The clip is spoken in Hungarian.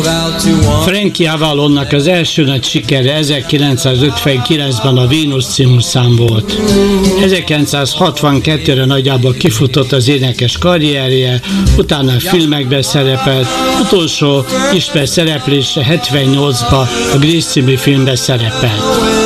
Frankie Avalonnak az első nagy sikere 1959-ben a Venus című szám volt. 1962-re nagyjából kifutott az énekes karrierje, utána filmekben szerepelt, utolsó ismert szereplésre 78-ban a Grease című filmben szerepelt.